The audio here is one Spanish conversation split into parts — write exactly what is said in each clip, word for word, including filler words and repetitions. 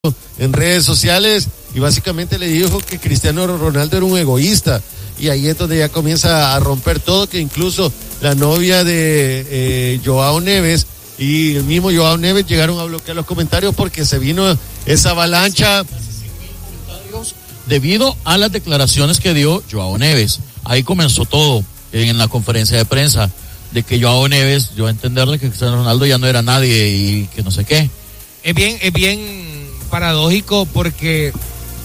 en redes sociales y básicamente le dijo que Cristiano Ronaldo era un egoísta, y ahí es donde ya comienza a romper todo, que incluso la novia de eh, Joao Neves y el mismo Joao Neves llegaron a bloquear los comentarios porque se vino esa avalancha debido a las declaraciones que dio Joao Neves. Ahí comenzó todo en la conferencia de prensa, de que Joao Neves dio a entenderle que Cristiano Ronaldo ya no era nadie y que no sé qué. Es bien, es bien paradójico porque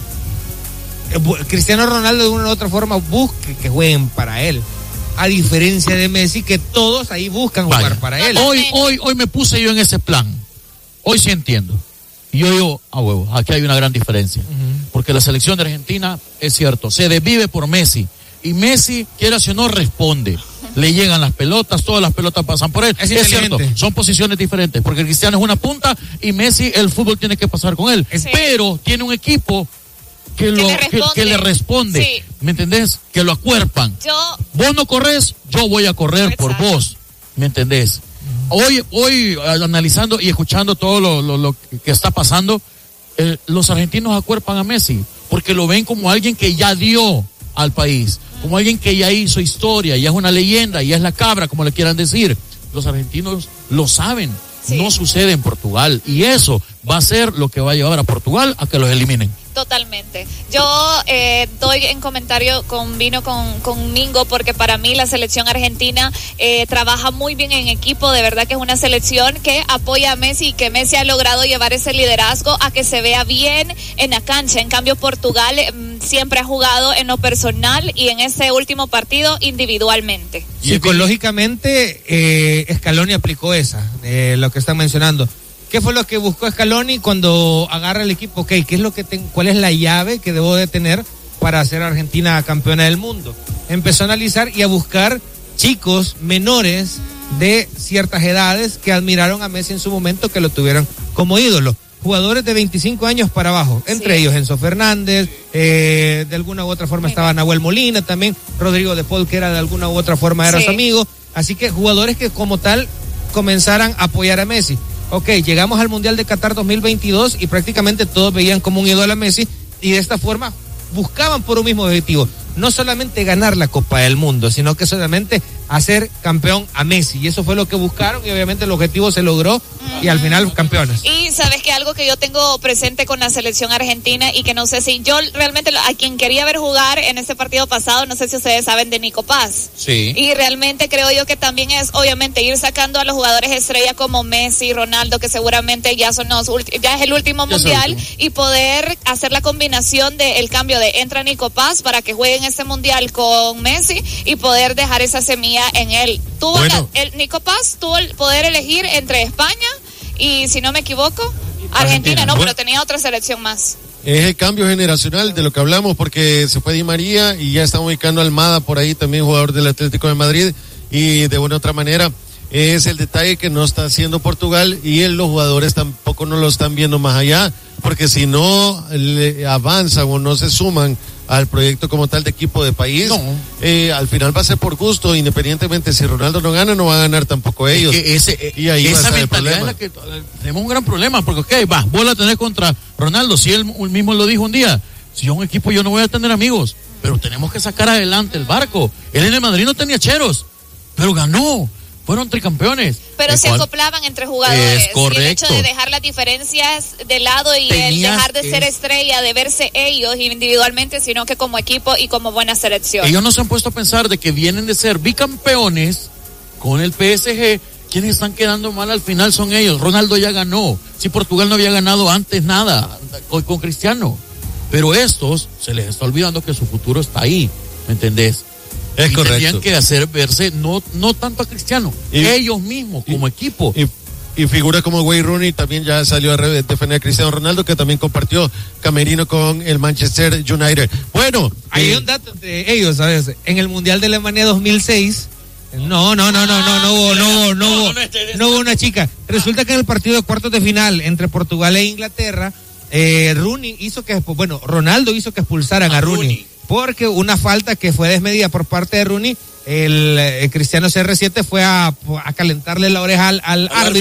Cristiano Ronaldo de una u otra forma busca que jueguen para él, a diferencia de Messi, que todos ahí buscan jugar Vaya. para él. Hoy, hoy, hoy me puse yo en ese plan. Hoy sí entiendo. Y yo digo, a huevo, aquí hay una gran diferencia. Uh-huh. Porque la selección de Argentina, es cierto, se desvive por Messi. Y Messi, quiera si o no, responde. Le llegan las pelotas, todas las pelotas pasan por él. Es, es cierto, son posiciones diferentes, porque Cristiano es una punta y Messi, el fútbol tiene que pasar con él. Sí. Pero tiene un equipo que, lo, le, que, que le responde. Sí. ¿Me entendés? Que lo acuerpan. Yo... Vos no corres, yo voy a correr Exacto. por vos. ¿Me entendés? Hoy, hoy analizando y escuchando todo lo, lo, lo que está pasando, eh, los argentinos acuerpan a Messi, porque lo ven como alguien que ya dio al país, como alguien que ya hizo historia, ya es una leyenda, ya es la cabra, como le quieran decir. Los argentinos lo saben, sí. No sucede en Portugal, y eso va a ser lo que va a llevar a Portugal a que los eliminen. Totalmente. Yo eh, doy en comentario, convino con, con Mingo, porque para mí la selección argentina eh, trabaja muy bien en equipo. De verdad que es una selección que apoya a Messi y que Messi ha logrado llevar ese liderazgo a que se vea bien en la cancha. En cambio, Portugal eh, siempre ha jugado en lo personal y en ese último partido individualmente. Psicológicamente, eh, Scaloni aplicó esa, eh, lo que están mencionando. ¿Qué fue lo que buscó Scaloni cuando agarra el equipo? Okay, ¿qué es lo que ten, cuál es la llave que debo de tener para hacer a Argentina campeona del mundo? Empezó a analizar y a buscar chicos menores de ciertas edades que admiraron a Messi en su momento, que lo tuvieron como ídolo. Jugadores de veinticinco años para abajo, entre sí. ellos Enzo Fernández, eh, de alguna u otra forma estaba Nahuel Molina también, Rodrigo de Paul, que era de alguna u otra forma era sí. su amigo. Así que jugadores que como tal comenzaran a apoyar a Messi. Ok, llegamos al Mundial de Qatar dos mil veintidós y prácticamente todos veían como un ídolo a Messi, y de esta forma buscaban por un mismo objetivo, no solamente ganar la Copa del Mundo, sino que solamente hacer campeón a Messi, y eso fue lo que buscaron, y obviamente el objetivo se logró, uh-huh. y al final campeones. Y sabes que algo que yo tengo presente con la selección argentina, y que no sé si yo realmente a quien quería ver jugar en este partido pasado, no sé si ustedes saben de Nico Paz. Sí. Y realmente creo yo que también es obviamente ir sacando a los jugadores estrella como Messi, Ronaldo, que seguramente ya son los ulti- ya es el último ya mundial, último. Y poder hacer la combinación del cambio de entra Nico Paz para que jueguen este mundial con Messi y poder dejar esa semilla en él. Tuvo bueno. la, el Nico Paz tuvo el poder elegir entre España y, si no me equivoco, Argentina, Argentina. no, bueno. pero tenía otra selección más. Es el cambio generacional de lo que hablamos, porque se fue Di María y ya están ubicando a Almada por ahí, también jugador del Atlético de Madrid, y de una u otra manera es el detalle que no está haciendo Portugal, y él, los jugadores tampoco no lo están viendo más allá, porque si no le avanzan o no se suman al proyecto como tal de equipo de país, no. eh, al final va a ser por gusto, independientemente si Ronaldo no gana, no va a ganar tampoco ellos. Es que ese, y ahí esa mentalidad es la que tenemos un gran problema, porque ok, va, vos la tenés contra Ronaldo, si él mismo lo dijo un día, si yo un equipo yo no voy a tener amigos, pero tenemos que sacar adelante el barco. Él en el Madrid no tenía cheros, pero ganó. Fueron tricampeones. Pero se cual? acoplaban entre jugadores. Es correcto. Y el hecho de dejar las diferencias de lado y Tenías el dejar de ser es... estrella, de verse ellos individualmente, sino que como equipo y como buena selección. Ellos no se han puesto a pensar de que vienen de ser bicampeones con el P S G. Quienes están quedando mal al final son ellos. Ronaldo ya ganó. Si Portugal no había ganado antes nada con, con Cristiano. Pero estos se les está olvidando que su futuro está ahí. ¿Me entendés? Es y correcto. Tenían que hacer verse no no tanto a Cristiano, y, ellos mismos como y, equipo. Y, y figuras como Wayne Rooney también ya salió a defender a Cristiano Ronaldo, que también compartió camerino con el Manchester United. Bueno, hay eh, un dato de ellos, ¿sabes? En el Mundial de Alemania dos mil seis, no, no, no, no, no, no hubo, no hubo, no hubo, no hubo una chica. Resulta que en el partido de cuartos de final entre Portugal e Inglaterra, eh, Rooney hizo que, bueno, Ronaldo hizo que expulsaran a, a Rooney. Rooney. Porque una falta que fue desmedida por parte de Rooney, el, el Cristiano C R siete fue a, a calentarle la oreja al, al, al árbitro, árbitro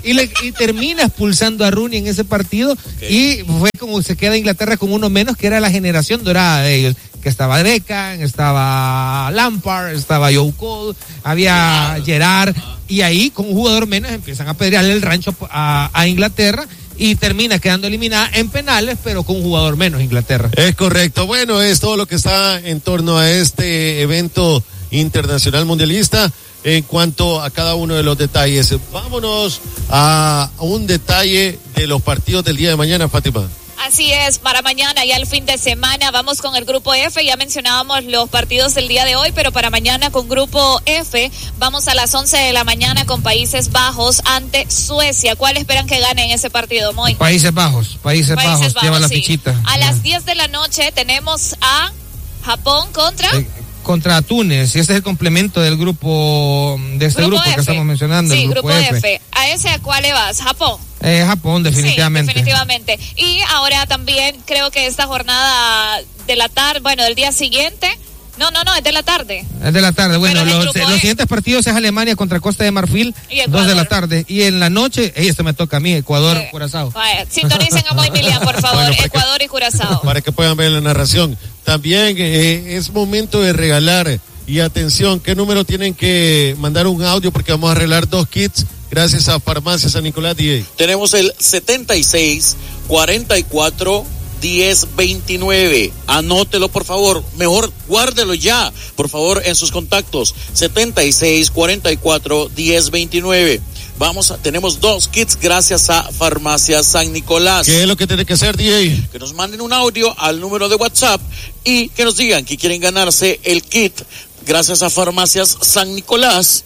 y, le, y termina expulsando a Rooney en ese partido, okay. Y fue como se queda Inglaterra con uno menos, que era la generación dorada de ellos, que estaba Beckham, estaba Lampard, estaba Joe Cole, había Gerard, Gerard uh-huh. Y ahí con un jugador menos empiezan a pedrearle el rancho a, a Inglaterra y termina quedando eliminada en penales, pero con un jugador menos Inglaterra. Es correcto. Bueno, es todo lo que está en torno a este evento internacional mundialista en cuanto a cada uno de los detalles. Vámonos a un detalle de los partidos del día de mañana, Fátima. Así es, para mañana y al fin de semana vamos con el grupo F, ya mencionábamos los partidos del día de hoy, pero para mañana con grupo F vamos a las once de la mañana con Países Bajos ante Suecia. ¿Cuál esperan que gane en ese partido, Moy? Países Bajos, Países, Países Bajos, Bajos, lleva la sí. fichita. A las diez de la noche tenemos a Japón contra... Eh. Contra Túnez, y ese es el complemento del grupo, de este grupo, grupo que estamos mencionando. Sí, el grupo, grupo F. F. ¿A ese a cuál le vas? ¿Japón? Eh, Japón, definitivamente. Sí, definitivamente. Y ahora también creo que esta jornada de la tarde, bueno, del día siguiente, no, no, no, es de la tarde. Es de la tarde, bueno, los, los e. siguientes partidos es Alemania contra Costa de Marfil, dos de la tarde, y en la noche, hey, esto me toca a mí, Ecuador, eh, Curazao. Vaya, sintonicen a Moy Milian, por favor, bueno, Ecuador que, y Curazao. Para que puedan ver la narración. También eh, es momento de regalar, y atención, ¿qué número tienen que mandar un audio? Porque vamos a arreglar dos kits gracias a Farmacia San Nicolás D A. Tenemos el setenta y seis cuarenta y cuatro diez veintinueve. Anótelo, por favor. Mejor guárdelo ya, por favor, en sus contactos. setenta y seis cuarenta y cuatro diez veintinueve. Vamos a, tenemos dos kits gracias a Farmacia San Nicolás. ¿Qué es lo que tiene que hacer, D A? Que nos manden un audio al número de WhatsApp y que nos digan que quieren ganarse el kit gracias a Farmacias San Nicolás,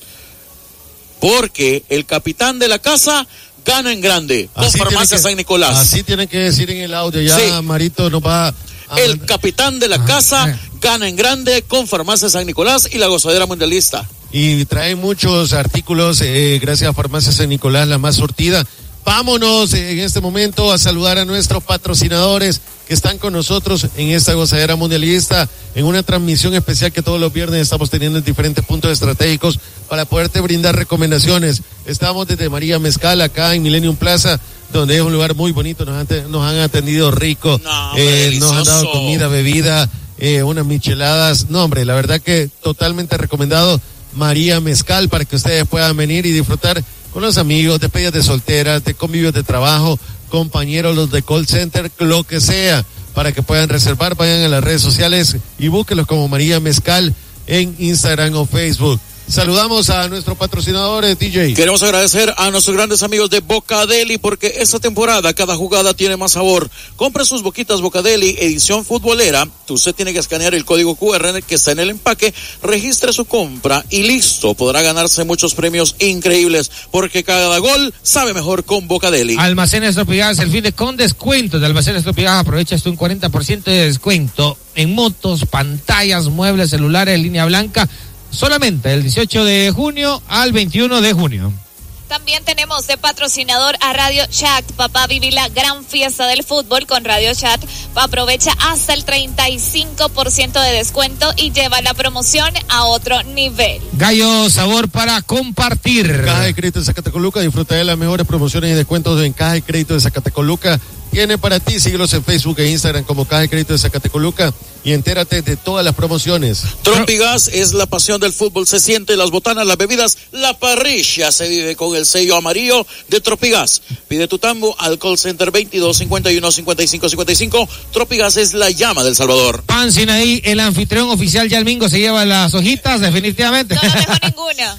porque el capitán de la casa gana en grande con Farmacia San Nicolás. Así tienen que decir en el audio. Ya sí. Marito nos va a... El capitán de la Ajá. casa eh. gana en grande con Farmacia San Nicolás y la gozadera mundialista. Y trae muchos artículos eh, gracias a Farmacia San Nicolás, la más surtida. Vámonos eh, en este momento a saludar a nuestros patrocinadores que están con nosotros en esta gozadera mundialista, en una transmisión especial que todos los viernes estamos teniendo en diferentes puntos estratégicos para poderte brindar recomendaciones. Estamos desde María Mezcal, acá en Millennium Plaza, donde es un lugar muy bonito, nos han, nos han atendido rico, no, eh, nos han dado comida, bebida, eh, unas micheladas. No, hombre, la verdad que totalmente recomendado María Mezcal para que ustedes puedan venir y disfrutar con los amigos, despedidas de solteras, de convivios de trabajo, compañeros, los de call center, lo que sea, para que puedan reservar. Vayan a las redes sociales y búsquenlos como María Mezcal en Instagram o Facebook. Saludamos a nuestros patrocinadores, D J. Queremos agradecer a nuestros grandes amigos de Bocadeli, porque esta temporada cada jugada tiene más sabor. Compre sus boquitas Bocadeli edición futbolera. Usted tiene que escanear el código cu erre que está en el empaque, registre su compra y listo. Podrá ganarse muchos premios increíbles, porque cada gol sabe mejor con Bocadeli. Almacenes Tropigas, el fin de con descuento de Almacenes Tropigas. Aprovecha hasta un cuarenta por ciento de descuento en motos, pantallas, muebles, celulares, línea blanca. Solamente del dieciocho de junio al veintiuno de junio. También tenemos de patrocinador a Radio Chat. Papá, viví la gran fiesta del fútbol con Radio Chat. Aprovecha hasta el treinta y cinco por ciento de descuento y lleva la promoción a otro nivel. Gallo, sabor para compartir. Caja de Crédito de Zacatecoluca, disfruta de las mejores promociones y descuentos en Caja de Crédito de Zacatecoluca. Tiene para ti, síguelos en Facebook e Instagram como Caja de Crédito de Zacatecoluca y entérate de todas las promociones. Tropigas es la pasión del fútbol, se siente, las botanas, las bebidas, la parrilla se vive con el sello amarillo de Tropigas. Pide tu tambo al call center veintidós cincuenta y uno cincuenta y cinco cincuenta y cinco. Tropigas es la llama del Salvador. Pan Sinaí, el anfitrión oficial Yalmingo se lleva las hojitas, definitivamente. No nos dejó ninguna.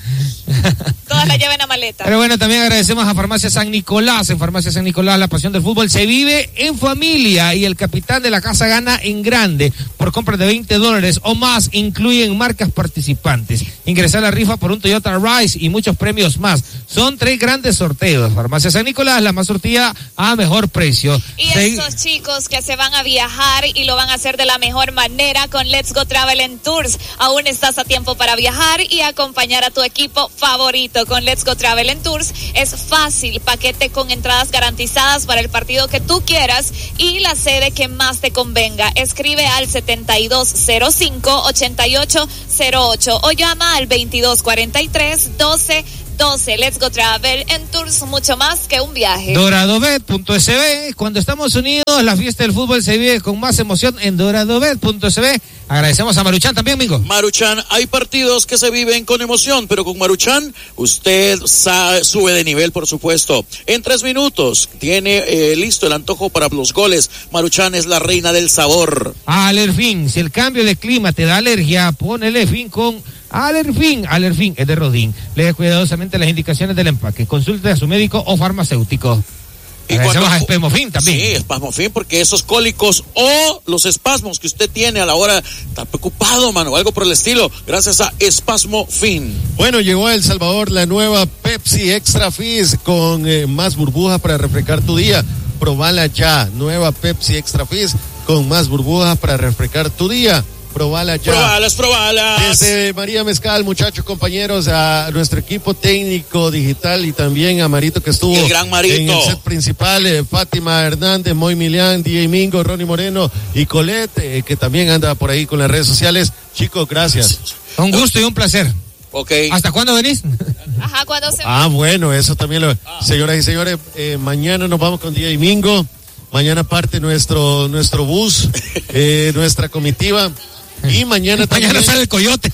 Todas la llevan a maleta. Pero bueno, también agradecemos a Farmacia San Nicolás. En Farmacia San Nicolás la pasión del fútbol se vive en familia y el capitán de la casa gana en grande. Por compras de veinte dólares o más incluyen marcas participantes. Ingresar a la rifa por un Toyota Rise y muchos premios más. Son tres grandes sorteos. Farmacia San Nicolás, la más surtida a mejor precio. Y se... estos chicos que se van a viajar y lo van a hacer de la mejor manera con Let's Go Travel and Tours. Aún estás a tiempo para viajar y acompañar a tu equipo favorito con Let's Go Travel and Tours. Es fácil, paquete con entradas garantizadas para el partido que tú quieras y la sede que más te convenga. Escribe al setenta y dos cero cinco ochenta y ocho cero ocho o llama al veintidós cuarenta y tres doce doce. Let's Go Travel en Tours, mucho más que un viaje. Doradobet punto S B. Cuando estamos unidos, la fiesta del fútbol se vive con más emoción en Doradobet punto S B. Agradecemos a Maruchan también, Mingo. Maruchan, hay partidos que se viven con emoción, pero con Maruchan usted sabe, sube de nivel, por supuesto. En tres minutos tiene eh, listo el antojo para los goles. Maruchan es la reina del sabor. Alerfin, si el cambio de clima te da alergia, ponele fin con Alerfin. Alerfin es de Rodin. Lee cuidadosamente las indicaciones del empaque. Consulte a su médico o farmacéutico. Y Agradecemos cuando, a Espasmofin también. Sí, Espasmofin, porque esos cólicos o los espasmos que usted tiene a la hora de estar preocupado, mano, algo por el estilo, gracias a Espasmofin. Bueno, llegó a El Salvador la nueva Pepsi Extra Fizz con eh, más burbujas para refrescar tu día. Probala ya, nueva Pepsi Extra Fizz con más burbujas para refrescar tu día. Probala ya. Probalas, probalas. Desde María Mezcal, muchachos, compañeros, a nuestro equipo técnico digital y también a Marito que estuvo el gran Marito en el set principal, eh, Fátima Hernández, Moy Milián, D J Mingo, Ronnie Moreno y Colette, eh, que también anda por ahí con las redes sociales. Chicos, gracias. Un gusto y un placer. Ok. ¿Hasta cuándo venís? Ajá, cuando se... Ah, bueno, eso también lo... Ah. Señoras y señores, eh, mañana nos vamos con D J Mingo. Mañana parte nuestro, nuestro bus, eh, nuestra comitiva. Y mañana también. Mañana sale el coyote.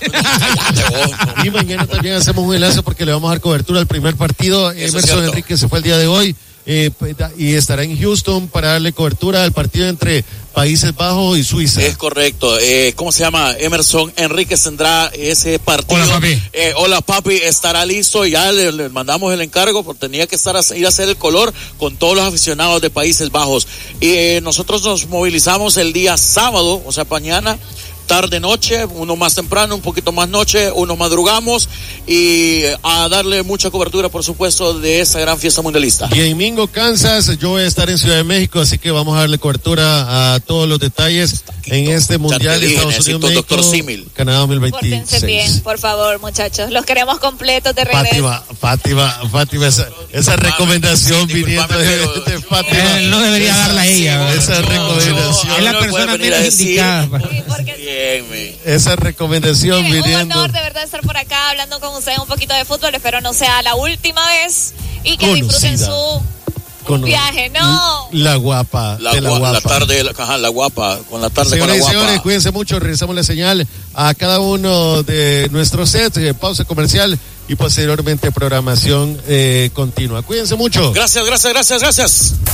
Y mañana también hacemos un enlace porque le vamos a dar cobertura al primer partido. Eso Emerson Enrique se fue el día de hoy eh, y estará en Houston para darle cobertura al partido entre Países Bajos y Suiza. Es correcto. Eh, ¿Cómo se llama? Emerson Enríquez tendrá ese partido. Hola, papi. Eh, hola, papi. Estará listo. Ya le, le mandamos el encargo porque tenía que estar a, ir a hacer el color con todos los aficionados de Países Bajos. Y eh, nosotros nos movilizamos el día sábado, o sea, mañana. Tarde, noche, uno más temprano, un poquito más noche, uno madrugamos y a darle mucha cobertura, por supuesto, de esa gran fiesta mundialista. Y en Mingo, Kansas, yo voy a estar en Ciudad de México, así que vamos a darle cobertura a todos los detalles en este Mundial de Estados Unidos, México, doctor Símil. Canadá dos mil veintiséis. Pórtense bien, por favor, muchachos. Los queremos completos de regreso. Fátima, Fátima, Fátima, esa, esa recomendación sí, viniendo de, de Fátima. Él no debería esa, darla a ella. Esa no, recomendación. No, es la persona menos indicada. Sí, porque... Bien, esa recomendación Mire, viniendo. un honor de verdad estar por acá hablando con ustedes un poquito de fútbol. Espero no sea la última vez y que Conocida. disfruten su Con viaje, ¿no? La guapa, La, de la gua- guapa. la tarde, la, ajá, la guapa, con la tarde Señoras y con la guapa. señores, cuídense mucho, regresamos la señal a cada uno de nuestros sets, eh, pausa comercial y posteriormente programación eh, continua. Cuídense mucho. Gracias, gracias, gracias, gracias.